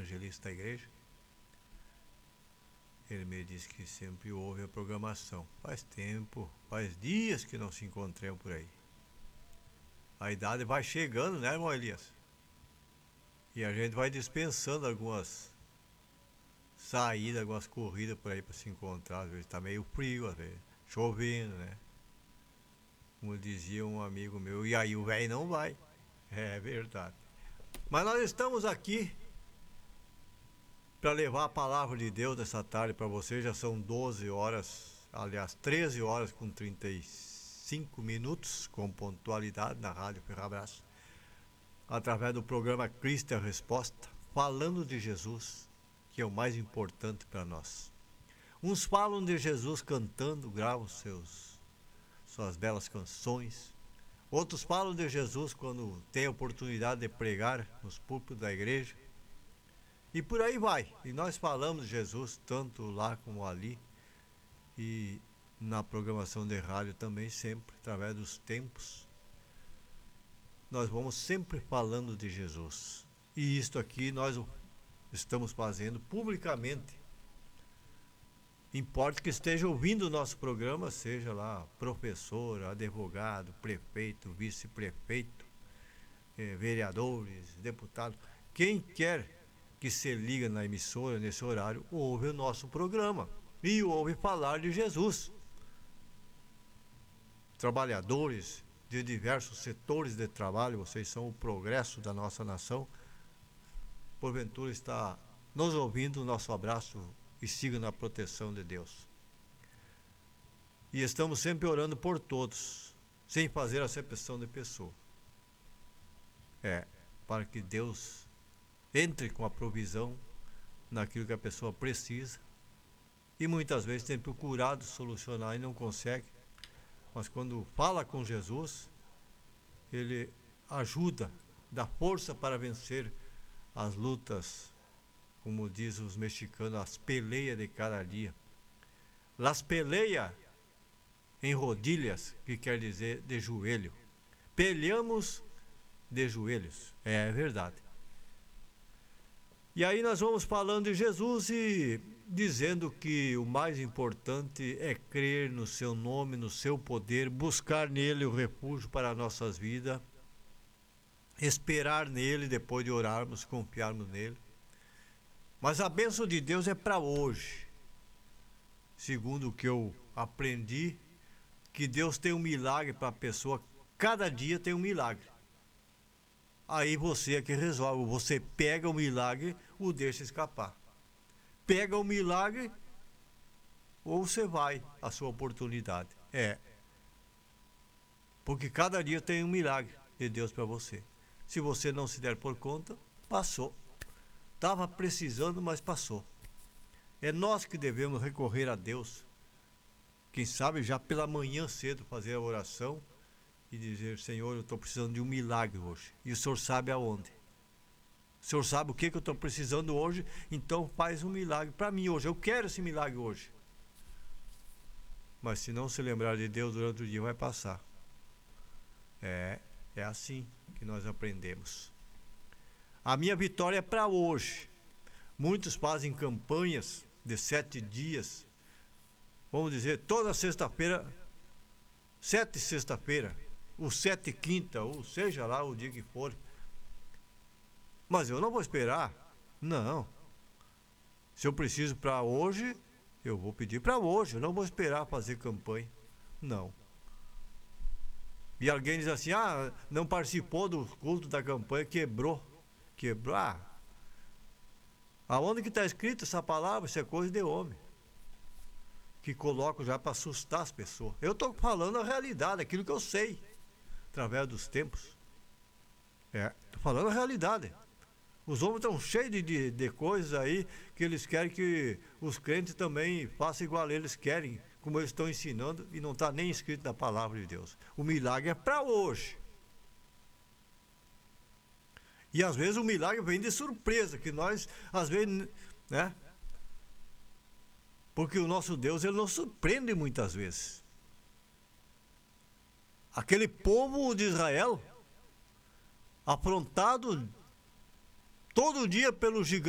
evangelista da igreja. Ele me disse que sempre ouve a programação. Faz tempo, faz dias que não se encontramos por aí. A idade vai chegando, né, irmão Elias? E a gente vai dispensando algumas saídas, algumas corridas por aí para se encontrar. Às vezes está meio frio, às vezes chovendo, né? Como dizia um amigo meu, e aí o velho não vai. É verdade. Mas nós estamos aqui para levar a palavra de Deus nessa tarde para vocês. Já são 12 horas, aliás, 13 horas com 35 minutos, com pontualidade na Rádio Ferrabras, através do programa Cristo é a Resposta, falando de Jesus, que é o mais importante para nós. Uns falam de Jesus cantando, gravam suas belas canções. Outros falam de Jesus quando tem a oportunidade de pregar nos púlpitos da igreja. E por aí vai. E nós falamos de Jesus tanto lá como ali. E na programação de rádio também, sempre, através dos tempos. Nós vamos sempre falando de Jesus. E isto aqui nós estamos fazendo publicamente. Importa que esteja ouvindo o nosso programa, seja lá professor, advogado, prefeito, vice-prefeito, vereadores, deputados. Quem quer que se liga na emissora nesse horário, ouve o nosso programa e ouve falar de Jesus. Trabalhadores de diversos setores de trabalho, vocês são o progresso da nossa nação. Porventura está nos ouvindo, nosso abraço e siga na proteção de Deus. E estamos sempre orando por todos, sem fazer acepção de pessoa. Para que Deus entre com a provisão naquilo que a pessoa precisa. E muitas vezes tem procurado solucionar e não consegue. Mas quando fala com Jesus, Ele ajuda, dá força para vencer as lutas, como diz os mexicanos, as peleias de cada dia. Las peleia em rodilhas, que quer dizer de joelho. Peleamos de joelhos. É verdade. E aí nós vamos falando de Jesus e dizendo que o mais importante é crer no seu nome, no seu poder, buscar nele o refúgio para as nossas vidas, esperar nele depois de orarmos, confiarmos nele. Mas a bênção de Deus é para hoje. Segundo o que eu aprendi, que Deus tem um milagre para a pessoa, cada dia tem um milagre. Aí você é que resolve, você pega o milagre ou deixa escapar. Pega o milagre ou você vai à sua oportunidade. Porque cada dia tem um milagre de Deus para você. Se você não se der por conta, passou. Estava precisando, mas passou. É nós que devemos recorrer a Deus. Quem sabe já pela manhã cedo fazer a oração e dizer: Senhor, eu estou precisando de um milagre hoje. E o Senhor sabe aonde. O Senhor sabe o que eu estou precisando hoje, então faz um milagre para mim hoje. Eu quero esse milagre hoje. Mas se não se lembrar de Deus durante o dia, vai passar. É assim que nós aprendemos. A minha vitória é para hoje. Muitos fazem campanhas de 7 dias. Vamos dizer, toda sexta-feira, 7 sexta-feira, ou 7 quinta, ou seja lá o dia que for. Mas eu não vou esperar. Não. Se eu preciso para hoje, eu vou pedir para hoje. Eu não vou esperar fazer campanha. Não. E alguém diz assim: não participou do culto da campanha, quebrou. Aonde que está escrito essa palavra? Isso é coisa de homem, que colocam já para assustar as pessoas. Eu estou falando a realidade, aquilo que eu sei, através dos tempos. Estou falando a realidade. Os homens estão cheios de coisas aí que eles querem que os crentes também façam igual eles querem, como eles estão ensinando, e não está nem escrito na palavra de Deus. O milagre é para hoje. E às vezes o milagre vem de surpresa, que nós, às vezes, né? Porque o nosso Deus, ele nos surpreende muitas vezes. Aquele povo de Israel, afrontado todo dia pelo gigante,